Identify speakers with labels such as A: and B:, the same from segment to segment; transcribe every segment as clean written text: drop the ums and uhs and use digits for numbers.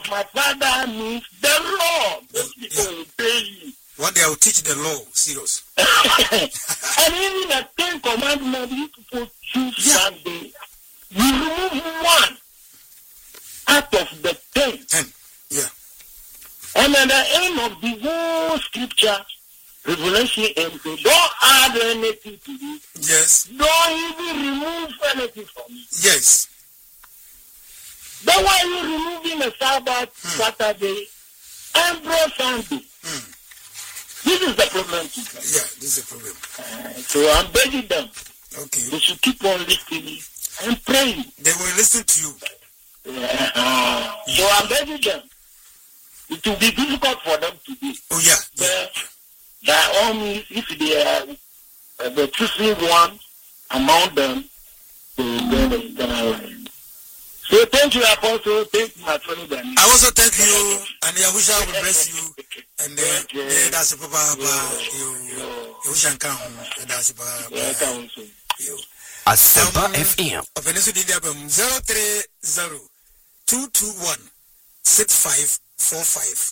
A: of my father means the law. Those people obey you.
B: What they will teach the law, serious.
A: And even the 10 commandments, you people choose Sunday. You remove one out of the 10.
B: Yeah.
A: And at the end of the whole scripture, Revelation ends, don't add anything to it.
B: Yes.
A: Don't even remove anything from it.
B: Yes.
A: Then why are you removing a Sabbath, Saturday, and Sunday? This is the problem.
B: Yeah, this is the problem.
A: So I'm begging them.
B: Okay.
A: They should keep on listening and praying.
B: They will listen to you.
A: So I'm begging them. It will be difficult for them to do.
B: Oh, yeah.
A: But by all means, if they are the choosing one among them, so thank you, Apostle. Thank you, my friend.
B: I also thank you, and I wish I will bless you. And that's a papa. You shall come. That's a papa.
C: Asempa FM.
B: Offensive Diabum 030-221-6545.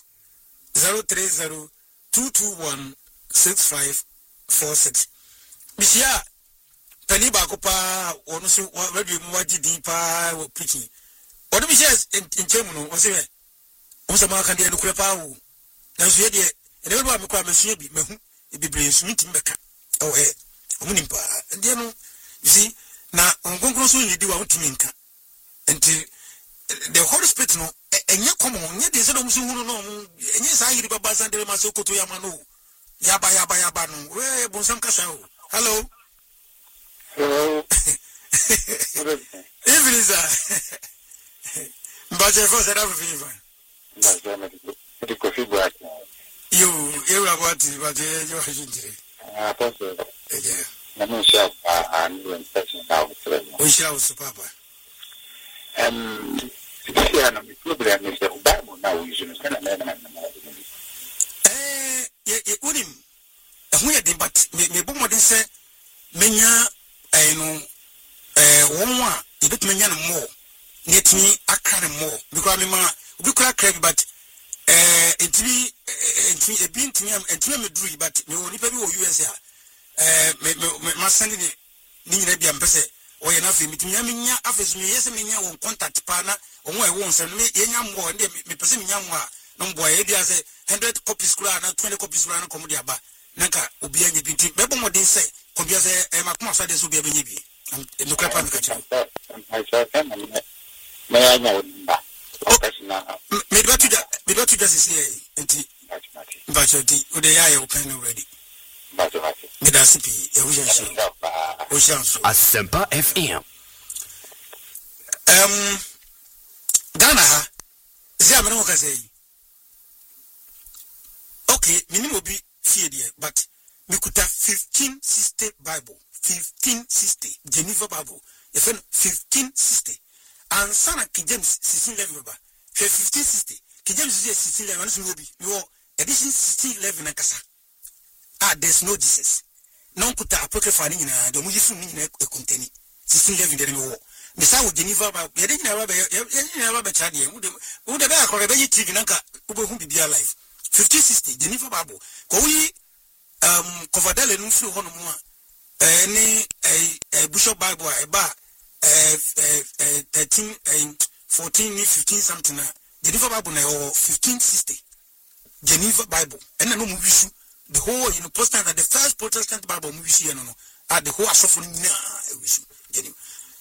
B: 030-221-6546. Bishia. Penny Bacopa, or no, what you want to deep preaching. What do we say in German? Was it? Was a mark and the Lucrepa? Now, she had and everyone become a shabby, it be brings meeting back. Oh, eh, Munimpa. And then, you see, now, on Gongo, you do out to Minka. And the Holy Spirit, no, and you come on, yet there's no one who know, and yes, I hear about Bazan de Masoko to Yamano. Yaba Yaba Yabano, where Bonsam Casao. Hello.
D: Hello.
B: Evening, sir. But your first everything.
D: The coffee black.
B: You are what is what you are doing.
D: Apostle.
B: Yeah.
D: I'm not sure I'm doing such now.
B: We shall, Papa.
D: The problem is the Bible now is in the
B: Unim. We had him, but me say, Menya. I know, one, you don't mean more. Net me, I can't more. Because I'm we could crack, but it's me, a being to me, and to me, but me only pay USA. My son, Nina Biambese, or enough in me, after me, yes, me, one contact partner, or I won't send me, young more, and me, person, young one, no boy, I say 100 copies, 20 copies, Commodia, Naka, Ubian, Bebo more than say. Because I'm a master, this will be a baby. And look at I saw him. May I know? Maybe what you just say, but they are open already. But that's it. We shall
C: Asempa FM.
B: Ghana, Zamanoka say, okay, minimum be feared, but. We could have 1560 Bible, 1560 Geneva Bible, if 1560, and Sana King James 1611, 1560, King James 1611, you edition 1611 and Kasa. There's no Jesus. No put a apocryphal in the Mujifu in a container 1611. The South Geneva Bible, you didn't have a Chadi, would have a correct TV Nanka, who be alive. 1560 Geneva Bible. Covadele no feel hono mo any a Bishop Bible about 13 14 15 something Geneva Bible na 1560 Geneva Bible and no mu wisu the whole Protestant the first Protestant Bible mu wisu no at the whole asofo nyina wisu Geneva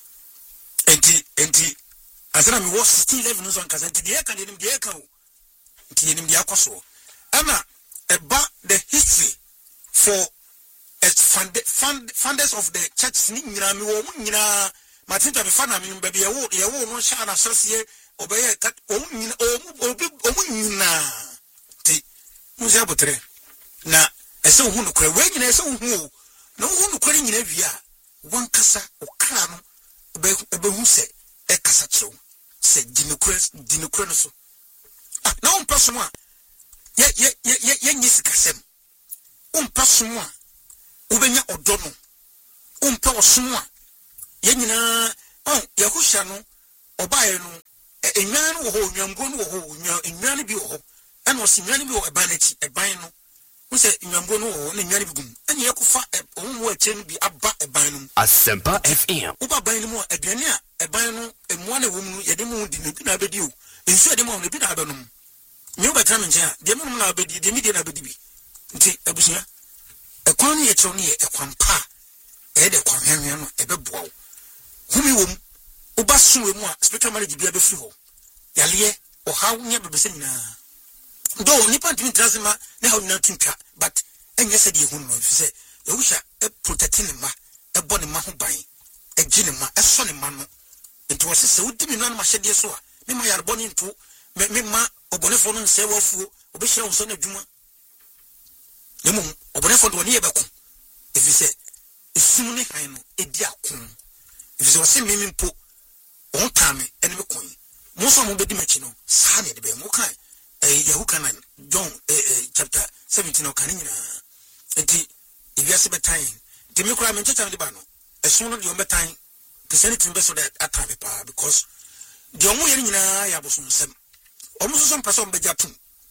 B: enti asana me was 1611 so anka enti de eka de eka o enti enim de akoso ama about the history for founders of the church nyina me wo nyina matinta be fana me baby ye wo no sha na sose obeye kat o nyina ti muze abotre na ese hu no kra we nyina ese hu no hu no kra nyina wia won kasa o kra no be hu se e kasa tro se dinokra no so na on person a ye nyisikasem person a ubenya odono umpa oso a ye nyina yahusha no obae no enwan wo ho nwambo no wo ho enwan bi wo ho ana o si nwan bi wo eban achi eban no wo se nwambo no wo ho na nwan bi gum anya yakofa wo achen bi aba eban no
C: Asempa FM
B: wo ba ban no mu aduane a eban no emu na wo mu ye de mu di ne bi na abedi o ensu de mu ne bi na abanum nyu betra me nchen a de mu na abedi de mi de na abedi bi nti abusia ekwan ne ye tro ne ye ekwan pa de kwan hwanwan no ebeboa wo humi wom uba suwe mu a spiritual marriage bia be free ho yale o hawo nya bebese nyina do nipa ntimi transema ne hawo nyina tuntwa but enye se de hu no fi se yewusha protecting ma bo ne ma ho ban gine ma so ne ma no nti wo se wudi mi no na ma hyede so a me ma yare boni nto me ma obonefo no nse wafuo obehira wo so na dwuma nemu obonefo do ne ye beko efi se esum ne han no edi akon efi se wo se mimi mpo on time ene me kon mo so mo bedi machi no sa ne de be mo kan Yahukanan John chapter 17 o kan nyina enti ebiase betan de me kura me nchecha de ba no esun no de o betan Christianity be so that atabe pa because the omo yeri nyina ya boso nsem omo so person be jatum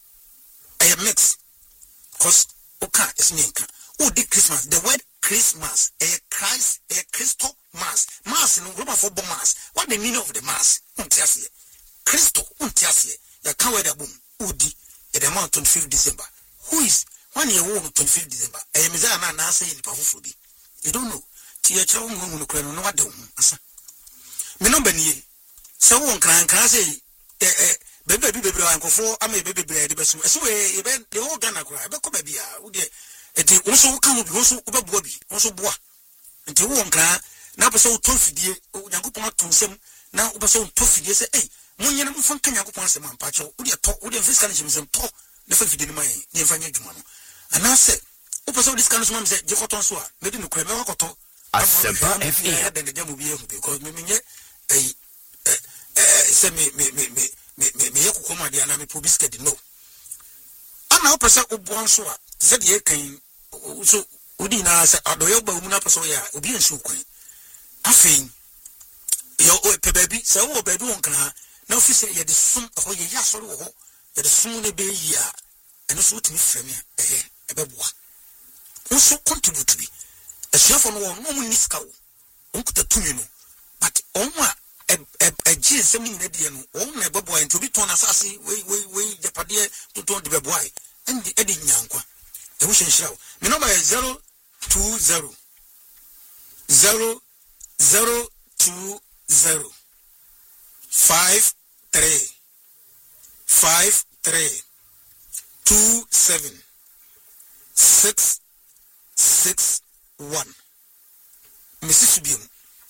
B: I mix because oka esnenka o di Christmas the word Christmas Christ Christo mass no global for mass what the meaning of the mass untiasie Christo untiasie ya kan word abum udi the month 25th December who is one year on 25th December mezana na say ni pafofo bi you don't know ti ya chawo mu no kra no wade hu asa me no banie se wo nkran say bebe bi ankofo ama bebe de besu so we be the whole Ghana kra be ko ba bia wo de eti wo so kan wo bi wo so wo beboa bi wo so boa enti wo nkran na be so wo tofidie Nyankopon atonsem na wo be so wo tofidie se munyene mfa kan Nyankopon asem ampa cho wo de to wo de fiscal chimsem to na fa fidie ni mai ne mfa nya dwuma no ana se wo pese wo discount so mam se je koton so a me di no kra me wakoto
C: Asempa FM
B: de jamu bi ehu because me menye se me yakukoma de ana me probisked no ana wo pese wo bo so a se de kan so udi na se adoyo ba mu na pese wo ya obi ensu kwan afein yo o pe baby se wo baby won kan na office ye de sum ho ye ya sori wo ye de sum ne be yi a eno so timi frame ebeboa wo so contribute bi esiafo no won no mu niska wo onkuta tumi no but onwa ji nsem ni de no on na ebeboa ento bi ton asase we japade to ton de beboa and edi nyankwa e wo hyenhyira wo me number is 020 661 Mrs. Bium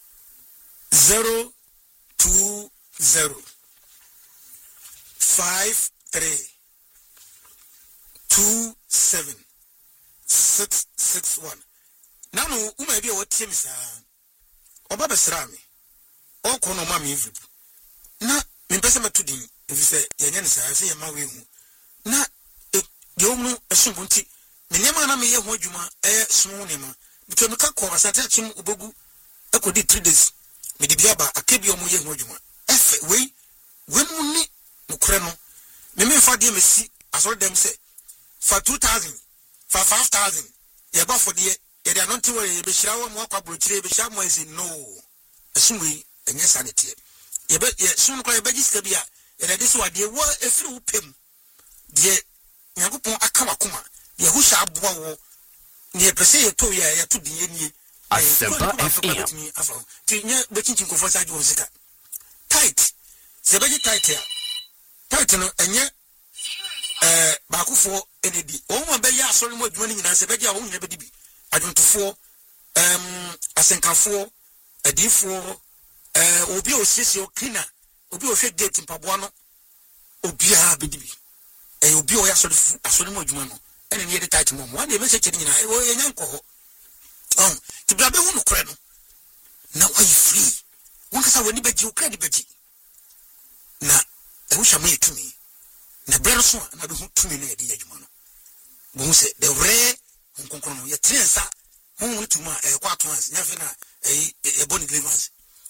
B: 02053276661 now no uma bi o tie mi sa oba besra me o ko no ma me envelope na me pese matudin efi se yenye ne sa se ye ma we hu na de omu esubunti me nema na me ye ho adwuma sumu ne ma bitwe me ka ko asata chim obogu ekodi 3 days me di biaba akebi omu ye ho adwuma efe we mu ni nokre no me fa de mesi asoro dem se for 2000 for 5000 ye ba for de ye de anonti we ye be hira wo mu akwabro kire be hia mo ese no esumwe enye sanete ye sunu kwa ye begiska bia ye de so ade wo efiri wo pem de Nyankopon aka wakoma ye hu sha aboa wo ne pese ye to ye to din ye nie
C: Asempa FM
B: ti nya bechinchin ko fosa jo zika tight se beji tight ya tight no enye ba kufo enedi o mo be ya asori mo adwuma ni nyina se beji a wo nya be dibi adwontofo asenkafo adifo obi o sisi o cleaner obi o hwe gate mpaboa no obi a be dibi obi o ya asori mo adwuma no ene ne ye tight mo mo ade me se chiri nyina o ye nyanko ho ti bla be hu no kre no na why free won kasa woni beji o credit beji na hu sha mo yetumi na brero so na be hu tumi na ye di adwuma no bo se the rare nkonkron no ye trensa hu tuma kwa tons nya fe na boni deliverance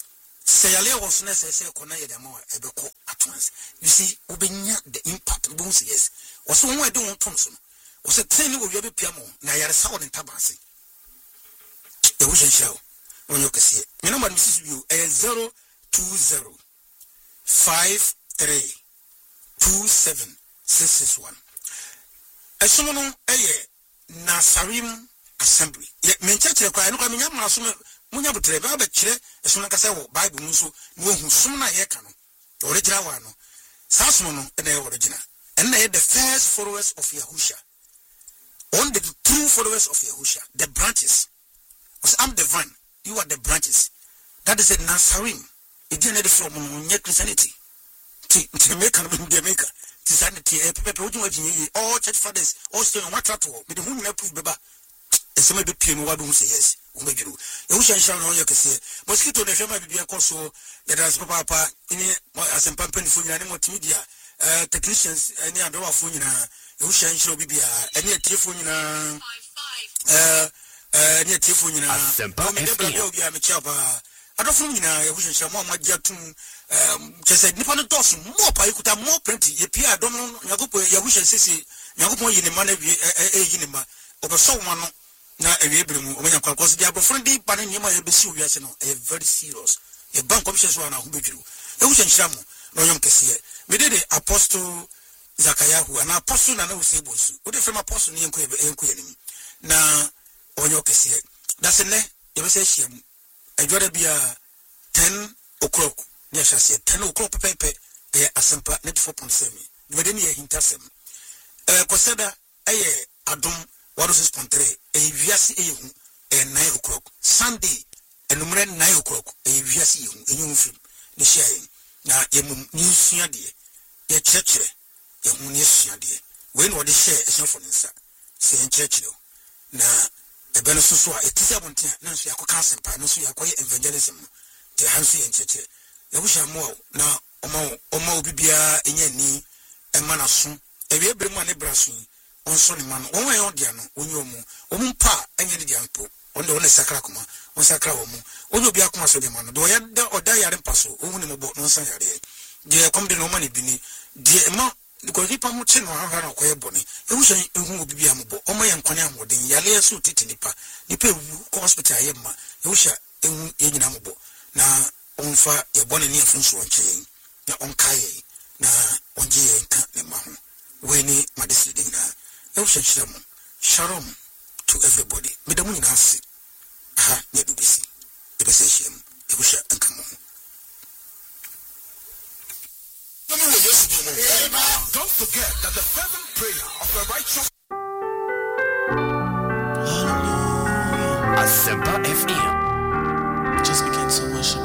B: say ale was necessary kona ye demo ebeko at once. You see, ubenya the impact bones yes. Was one way doing Thompson. Was a thing will be piano, na yare sound in tabasi. The ocean show when you can see it. You know what Mrs. You 020 53 27661. A summon a Nasarim Assembly. Yet, Manchester, I look at me, I'm not Munya Butreva, but Che, as soon as I say, Bible Musu, who sooner Yakano, original one, Sasmono, and the original. And they had the first followers of Yahusha. On the true followers of Yahusha, the branches. Because I'm the vine, you are the branches. That is a Nasarim. It didn't from Christianity. To make a maker. Christianity, all church fathers, all still on what at all, but the woman approved Baba. And some of the people who say yes, who may do. You shall shout on your say, mosquito, the family be a coso, that has Papa in as a pumping for your animal media, technicians, any other Funina, you shall show be any telephone, near Tifonina, I don't know, I wish I shall my Jatun, just said, Nippon does more, but you could have more plenty. Ye Pia, don't know, Yagupo, Yawish and Sissy, Yagupo in the money, a over someone. Now, a rebel, when you call because they are friendly, but in your ABC, a very serious, a bank of one who be you. A wish and shamu, no young Cassia. We did the Apostle Zakayahu, an apostle and no sables. What if I'm apostle in Queen? Now, on your Cassia. That's a ne, you say she. I'd rather be 10 o'clock. Yes, I said 10 o'clock paper, a simple net 4.7. But then you intercept. Consider Adum, what is spontre, a VSA, 9 o'clock. Sunday, a number 9 o'clock, a VSA, a new film. The sharing. Now, you see a dear. Your church, your munition, dear. When what they share is not for inside. Say in church, now. A benefit, it is a one thing, no, so I could cancel, no, so I quite evangelism. The Hansi and Church. I wish I more now, Omo Bibia in your knee, and Manasun, a real bring money brassing on Soliman, one way or the other, when you mo, pa, and the Jampo, on the only Sacracoma, on Sacraomo, or you be a Commassoliman, do I or die at Paso, only about no Sunday. Dear, come to no money, Binny, dear Ma. Because if I'm watching one run away, Bonnie, it was a be a mobile, or my young Conam would in Yale suit it in the pay hospital, Yemma, Yusha, in Amabo. Now, on fire, a bonny near French one chain, now on Kaye, now on G. Nemahu, Winnie, Madisina, Yusha Shalom to everybody. Madame Nancy, aha, near the busy, the possession, Yusha and come on. Don't forget that the fervent prayer of the righteous
C: Asempa FM.
E: Just begin to worship.